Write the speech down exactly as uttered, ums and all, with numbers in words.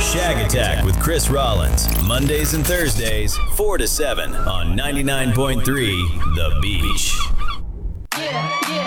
Shag Attack with Chris Rollins, Mondays and Thursdays, four to seven on ninety-nine point three The Beach. Yeah, yeah.